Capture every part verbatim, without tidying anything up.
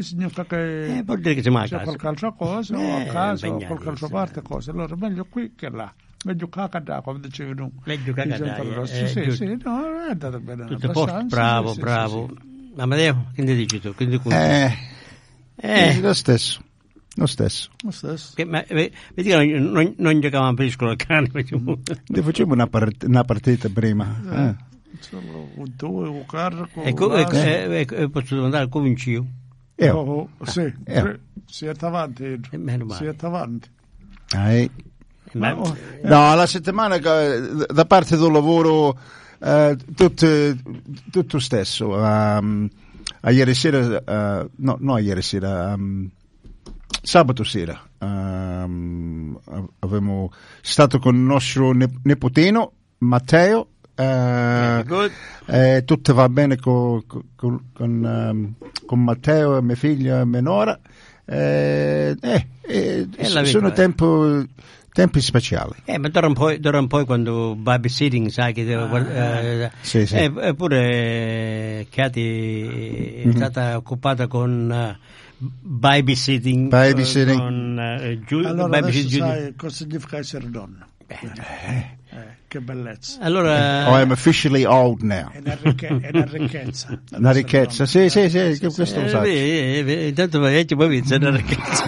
significa che eh, vuol dire che siamo a c'è casa. qualche altra cosa, Eh, o a casa, o a qualche altra impegnatissimo. parte, cosa. Allora, meglio qui che là. Meglio cacadà, come dicevi tu. Meglio cacadà, Allora, eh, sì, sì, giusto. sì, no, è andata bene. Tutto a posto, abbastanza, bravo, sì, sì, bravo. sì, sì. Amadeo, che ne dici tu? Che ne dici? Eh, Eh, lo stesso, lo stesso. Lo stesso. che, ma, eh, vedi che non, non, non giocavamo a briscola al cane. Ne facciamo una, part- una partita prima. Eh. Solo un due, un carico, Ecco, un ecco, lasso. eh, ecco, posso domandare come vincio? Io. Oh, sì, Eh. sì, siete avanti, Eh, meno male. siete avanti. Eh. Ma, oh, No, la settimana che- da parte del lavoro eh, tutto, tutto stesso. Um, a ieri sera, eh, no, no, ieri sera, um, sabato sera, um, avevamo stato con il nostro ne- nipotino Matteo. Eh, good. eh, tutto va bene con, con, con, um, con Matteo e mia figlia minore. Eh, eh, eh, È la sono vita. tempo, tempi speciali. Eh, ma d'ora un po', d'ora un po' quando babysitting, sai che devo guardare, eh, Sì, sì. eh, eppure eh, Katy è stata occupata con eh, babysitting, Babysitting. con eh, Giu- Allora babysitting adesso Giu- sai cosa significa essere donna. Eh, che bellezza. Allora, Oh, I'm officially old now. È una, ricche- è una ricchezza. Una ricchezza, sì, sì, sì, che Sì, questo lo eh, sai. eh, eh, intanto vai poi vince una ricchezza.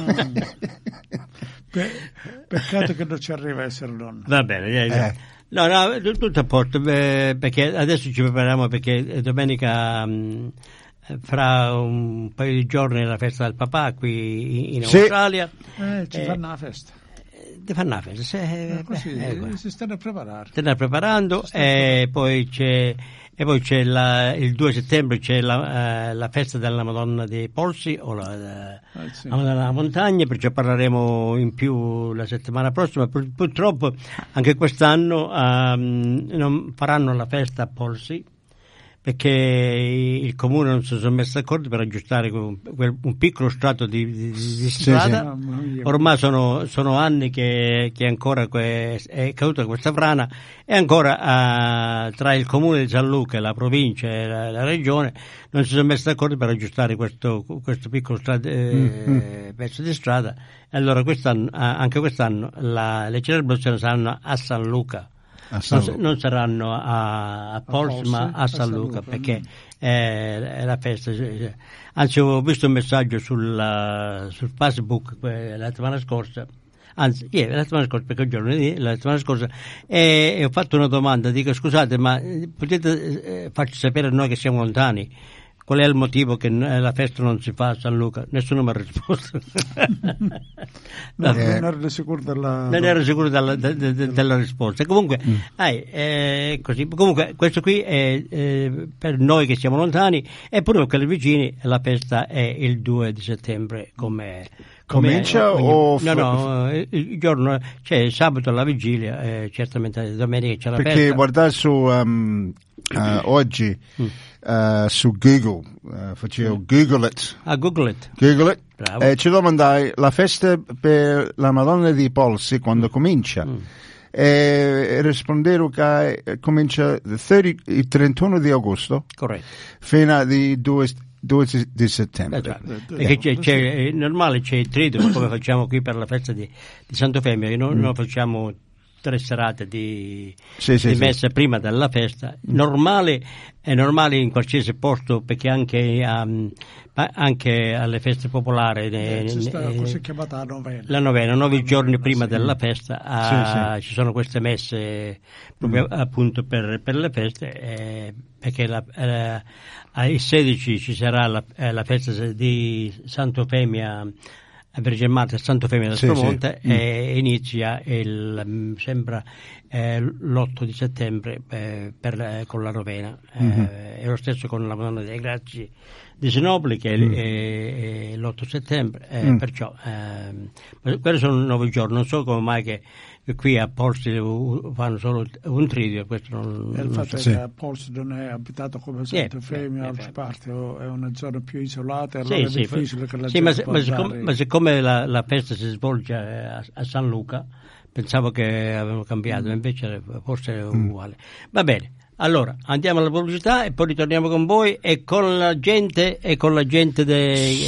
Pe- peccato che non ci arriva a essere donna. Va bene, eh, Eh. no, no, tu- tutto a posto, eh, perché adesso ci prepariamo perché domenica mh, fra un paio di giorni è la festa del papà qui in Sì. Australia. Eh, ci Eh, fanno la festa. Di fare una festa, se- Eh, così beh, eh, guarda. si stanno a preparare. Te ne preparando Si sta e poi c'è, e poi c'è la, il due settembre c'è la, eh, la festa della Madonna dei Polsi o la, Eh, sì. la Madonna della Montagna, perciò parleremo in più la settimana prossima. Pur- purtroppo anche quest'anno ehm, non faranno la festa a Polsi perché il comune non si sono messi d'accordo per aggiustare quel- quel- un piccolo strato di, di- di strada. Mamma mia. Ormai sono, sono anni che, che ancora que- è caduta questa frana e ancora eh, tra il comune di San Luca e la provincia e la, la regione non si sono messi d'accordo per aggiustare questo, questo piccolo strada, eh, pezzo di strada. E allora quest'anno, eh, anche quest'anno la, le celebrazioni saranno a San Luca. A San Non, Luca. non saranno a, a Pols, Polsi, ma a a San San Luca, Luca, perché mm. è, è la festa. Anzi, ho visto un messaggio sul, sul Facebook eh, la settimana scorsa, anzi, ieri, la settimana scorsa, perché giorno di la settimana scorsa, e, e ho fatto una domanda, dico scusate, ma eh, potete eh, farci sapere a noi che siamo lontani? Qual è il motivo che n- la festa non si fa a San Luca? Nessuno mi ha risposto. No, Eh. non ero sicuro della... Non ero sicuro della, de- de- de- della risposta. Comunque, Mm. dai, eh, così. Comunque, questo qui è eh, per noi che siamo lontani, e pure per i vicini la festa è il due di settembre. Come, come Comincia ogni- o No, f- no, eh, il giorno c'è il sabato alla vigilia, eh, certamente domenica c'è la Perché festa. guardare su um, eh, oggi Mm. eh, su Google, eh, facevo Google it, Ah, Google it. Google it, Bravo. e ci domandai la festa per la Madonna di Polsi quando comincia. Mm. E rispondevo che eh, comincia il, trenta il trentuno di agosto Corretto. fino al due di settembre. Eh, già, perché c'è, c'è, è normale c'è il triduo come facciamo qui per la festa di, di Santo Femio, noi, noi facciamo tre serate di, Sì, sì, di sì. messa prima della festa. Normale è normale in qualsiasi posto, perché anche, um, ma- anche alle feste popolari Eh, eh, c'è sta eh, così chiamata la novena. la novena, nove giorni prima sì. della festa ah, Sì, ci sono queste messe proprio appunto per, per le feste, eh, perché la, eh, ai sedici ci sarà la, eh, la festa di Santo Femia, Vergine Madre Santo Femia del Sì, Tramonte, sì. e inizia il, mm, sembra eh, l'otto di settembre eh, per, eh, con la novena, eh, Mhm. e lo stesso con la Madonna dei Grazi di Sinopoli che è, Mm. è- è l'otto settembre, eh, Mm. perciò ehm, ma quelli sono nove giorni. Non so come mai che che qui a Polsi uh, fanno solo un tridio, questo non, E il non fatto so. è Sì. che Polsi non è abitato come Santa Eh, Femia, eh, altre eh, parti, o è una zona più isolata, e allora Sì, è sì, difficile che la sì, gente ma, se- può ma siccome, andare. ma siccome la, la festa si svolge a, a San Luca, pensavo che avevano cambiato, Mm. invece forse è uguale. Va bene, Allora, andiamo alla pubblicità e poi ritorniamo con voi e con la gente e con la gente de,